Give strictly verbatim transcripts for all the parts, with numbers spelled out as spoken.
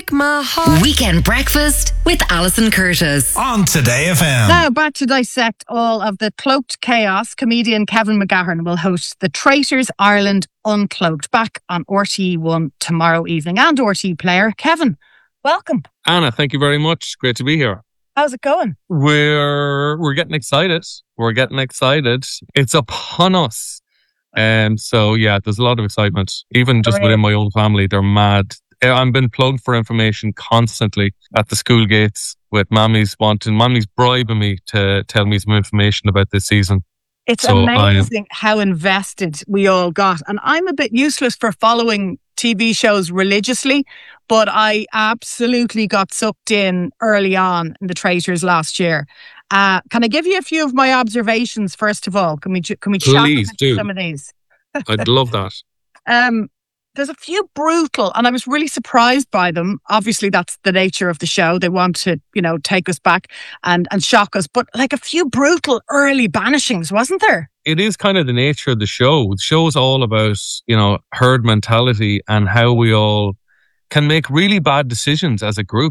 break my heart. Weekend breakfast with Alison Curtis. On Today F M. Now, back to dissect all of the cloaked chaos. Comedian Kevin McGahern will host the Traitors Ireland Uncloaked, back on R T E one tomorrow evening, and R T E Player. Kevin, welcome. Anna, thank you very much. Great to be here. How's it going? We're we're getting excited. We're getting excited. It's upon us. Um, so yeah, there's a lot of excitement. Even just within my own family, they're mad. I'm been plugged for information constantly at the school gates, with mammies wanting, mammies bribing me to tell me some information about this season. It's so amazing how invested we all got. And I'm a bit useless for following T V shows religiously, but I absolutely got sucked in early on in the Traitors last year. Uh, can I give you a few of my observations first of all? Can we can we chat Please do. some of these? I'd love that. Um, there's a few brutal, and I was really surprised by them. Obviously, that's the nature of the show. They want to, you know, take us back and, and shock us. But like a few brutal early banishings, wasn't there? It is kind of the nature of the show. The show's all about, you know, herd mentality and how we all can make really bad decisions as a group.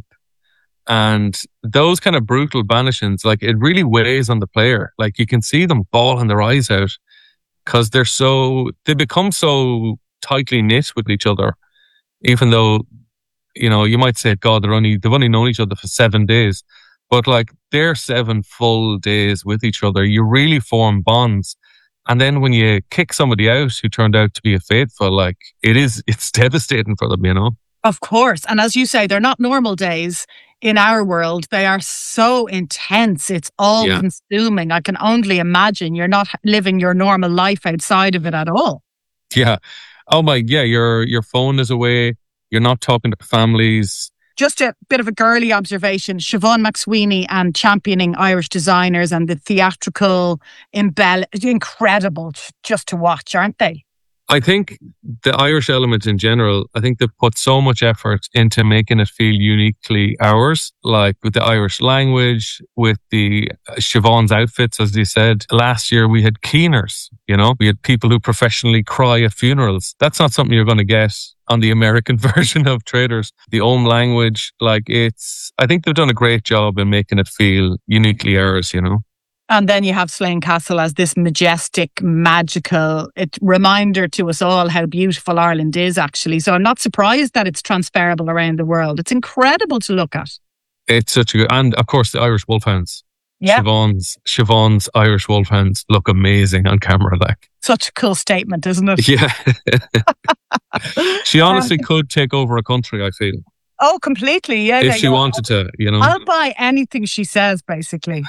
And those kind of brutal banishings, like, it really weighs on the player. Like, you can see them bawling their eyes out because they're so, they become so tightly knit with each other, even though, you know, you might say, God, they're only, they've only known each other for seven days. But like, they're seven full days with each other. You really form bonds. And then when you kick somebody out who turned out to be a faithful, like, it is, it's devastating for them, you know? Of course. And as you say, they're not normal days in our world. They are so intense. It's all Yeah. consuming. I can only imagine you're not living your normal life outside of it at all. Yeah. Oh my, yeah, your, your phone is away. You're not talking to families. Just a bit of a girly observation. Siobhan McSweeney and championing Irish designers and the theatrical embell, incredible just to watch, aren't they? I think the Irish element in general, I think they've put so much effort into making it feel uniquely ours, like with the Irish language, with the uh, Siobhan's outfits, as they said. Last year we had keeners, you know, we had people who professionally cry at funerals. That's not something you're going to get on the American version of Traitors. The Ohm language, like, it's, I think they've done a great job in making it feel uniquely ours, you know. And then you have Slane Castle as this majestic, magical it, reminder to us all how beautiful Ireland is, actually. So I'm not surprised that it's transferable around the world. It's incredible to look at. It's such a good, and of course the Irish Wolfhounds. Yeah. Siobhan's, Siobhan's Irish Wolfhounds look amazing on camera, like. Such a cool statement, isn't it? Yeah. She honestly could take over a country, I feel. Oh, completely. Yeah. If yeah, she yeah. wanted to, you know. I'll buy anything she says, basically.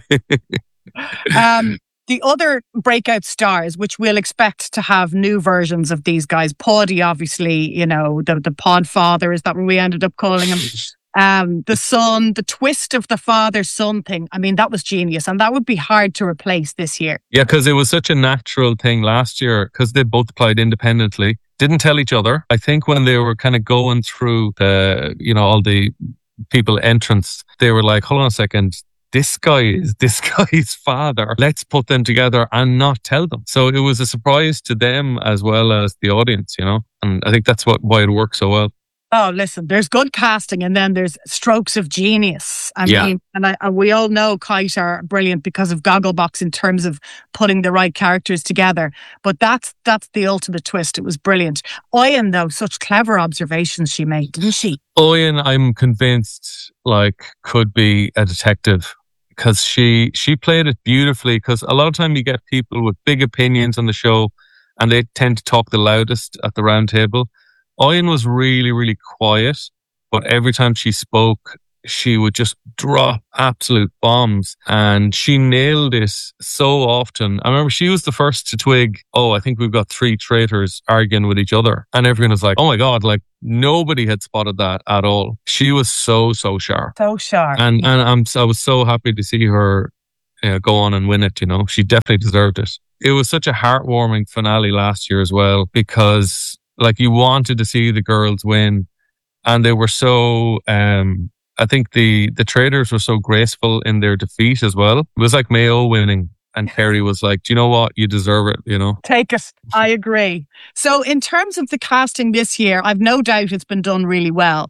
um, the other breakout stars, which we'll expect to have new versions of these guys. Paddy, obviously, you know, the, the pod father, is that what we ended up calling him? Um, the son, the twist of the father-son thing. I mean, that was genius. And that would be hard to replace this year. Yeah, because it was such a natural thing last year, because they both applied independently, didn't tell each other. I think when they were kind of going through the, you know, all the people entrance, they were like, hold on a second, this guy is this guy's father. Let's put them together and not tell them. So it was a surprise to them as well as the audience, you know, and I think that's what why it worked so well. Oh, listen, there's good casting and then there's strokes of genius. I Yeah. mean, and, I, and we all know Kite are brilliant because of Gogglebox in terms of putting the right characters together. But that's that's the ultimate twist. It was brilliant. Oyen, though, such clever observations she made, didn't she? Oyen, I'm convinced, like, could be a detective, because she she played it beautifully. Because a lot of time you get people with big opinions on the show and they tend to talk the loudest at the round table. Oyen was really, really quiet, but every time she spoke, she would just drop absolute bombs, and she nailed it so often. I remember she was the first to twig, oh, I think we've got three traitors arguing with each other. And everyone was like, oh my God, like, nobody had spotted that at all. She was so, so sharp. So sharp. And and I'm I was so happy to see her uh, go on and win it, you know. She definitely deserved it. It was such a heartwarming finale last year as well, because, like, you wanted to see the girls win, and they were so, um, I think the, the Traitors were so graceful in their defeat as well. It was like Mayo winning, and Kerry was like, do you know what? You deserve it, you know? Take it. I agree. So in terms of the casting this year, I've no doubt it's been done really well.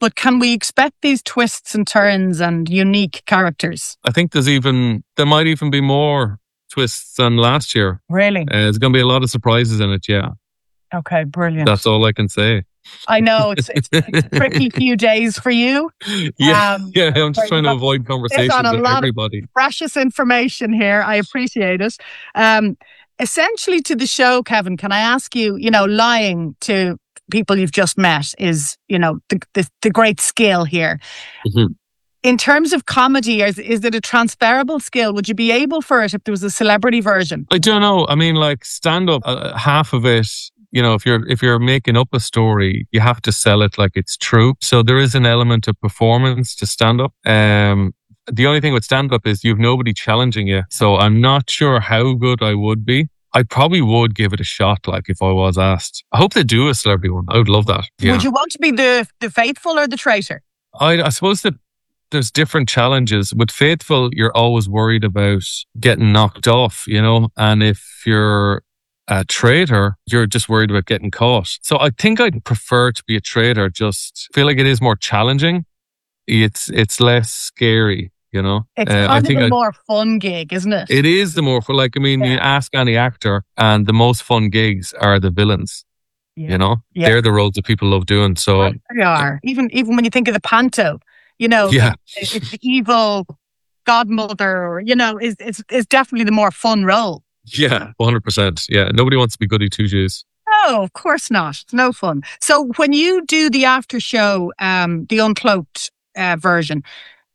But can we expect these twists and turns and unique characters? I think there's even, there might even be more twists than last year. Really? Uh, there's going to be a lot of surprises in it, yeah. Okay, brilliant. That's all I can say. I know it's, it's, it's a tricky few days for you. Yeah, um, yeah. I'm just trying to avoid conversations with everybody. Precious information here. I appreciate it. Um, essentially, to the show, Kevin, can I ask you? You know, lying to people you've just met is, you know, the the, the great skill here. Mm-hmm. In terms of comedy, is, is it a transferable skill? Would you be able for it if there was a celebrity version? I don't know. I mean, like stand up, uh, half of it. You know, if you're if you're making up a story, you have to sell it like it's true. So there is an element of performance to stand up. Um, the only thing with stand up is you've nobody challenging you. So I'm not sure how good I would be. I probably would give it a shot, like if I was asked. I hope they do a celebrity one. I would love that. Yeah. Would you want to be the the faithful or the traitor? I, I suppose that there's different challenges. With faithful, you're always worried about getting knocked off, you know, and if you're a traitor, you're just worried about getting caught. So I think I'd prefer to be a traitor. Just feel like it is more challenging. It's it's less scary, you know. It's uh, kind I of think a I'd, more fun gig, isn't it? It is the more fun. Like I mean, yeah. you ask any actor, and the most fun gigs are the villains. Yeah. You know, yeah. they're the roles that people love doing. So they are. Even even when you think of the panto, you know, yeah. it's, it's the evil godmother, or you know, is it's it's definitely the more fun role. Yeah, one hundred percent. Yeah, nobody wants to be goody two-shoes. No, of course not. It's no fun. So when you do the after show, um, the uncloaked uh, version,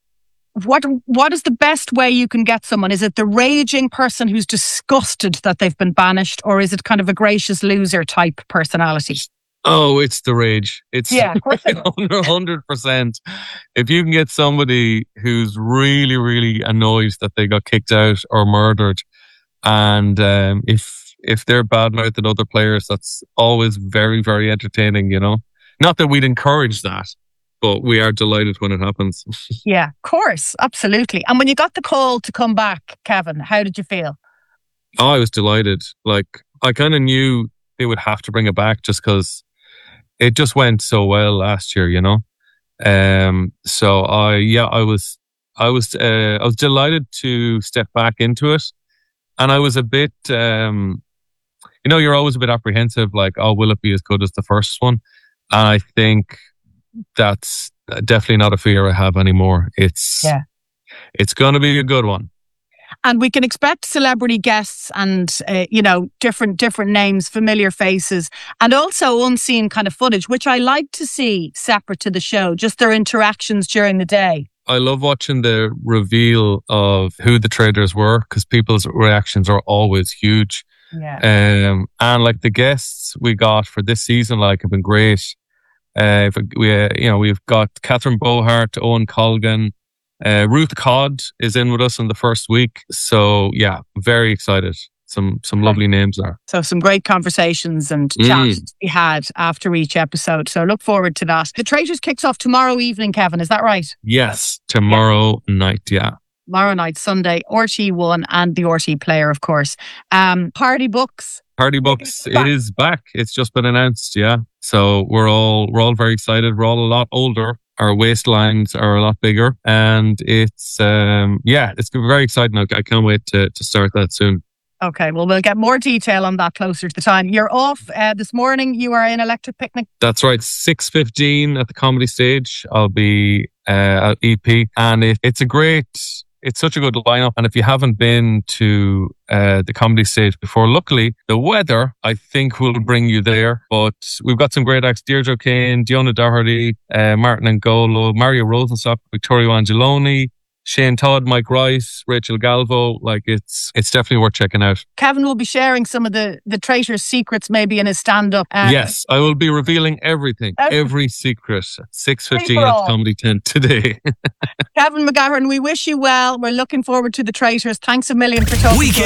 what what is the best way you can get someone? Is it the raging person who's disgusted that they've been banished, or is it kind of a gracious loser type personality? Oh, it's the rage. It's yeah, one hundred percent. If you can get somebody who's really, really annoyed that they got kicked out or murdered, and um, if if they're bad-mouthed other players, that's always very, very entertaining, you know. Not that we'd encourage that, but we are delighted when it happens. Yeah, of course. Absolutely. And when you got the call to come back, Kevin, how did you feel? Oh, I was delighted. Like, I kind of knew they would have to bring it back just because it just went so well last year, you know. Um, so I, yeah, I was, I was, uh, I was delighted to step back into it. And I was a bit, um, you know, you're always a bit apprehensive, like, oh, will it be as good as the first one? And I think that's definitely not a fear I have anymore. It's, yeah. it's going to be a good one. And we can expect celebrity guests and, uh, you know, different different names, familiar faces, and also unseen kind of footage, which I like to see separate to the show, just their interactions during the day. I love watching the reveal of who the traders were because people's reactions are always huge. Yeah. Um, and like the guests we got for this season, like have been great. Uh, we, uh, you know, we've got Catherine Bohart, Owen Colgan, uh, Ruth Codd is in with us in the first week. So yeah, very excited. Some some lovely names there. So some great conversations and Mm. chats to be had after each episode. So look forward to that. The Traitors kicks off tomorrow evening, Kevin. Is that right? Yes, tomorrow yeah. night. Yeah. Tomorrow night, Sunday, R T E one and the R T E Player, of course. Um, Party Books. Party Books is back. It's just been announced. Yeah. So we're all we're all very excited. We're all a lot older. Our waistlines are a lot bigger, and it's um yeah, it's very exciting. I can't wait to to start that soon. Okay, well, we'll get more detail on that closer to the time. You're off uh, this morning. You are in Electric Picnic. That's right. six fifteen at the Comedy Stage. I'll be uh, at E P. And it, it's a great, it's such a good lineup. And if you haven't been to uh, the Comedy Stage before, luckily, the weather, I think, will bring you there. But we've got some great acts. Deirdre O'Kane, Diona Doherty, uh, Martin N'Golo, Mario Rosenstock, Vittorio Angeloni, Shane Todd, Mike Rice, Rachel Galvo. Like it's it's definitely worth checking out. Kevin will be sharing some of the, the Traitors' secrets maybe in his stand-up. Um, yes, I will be revealing everything, every, every secret at six fifteen at Comedy Tent today. Kevin McGahern, we wish you well. We're looking forward to the Traitors. Thanks a million for talking. Weekend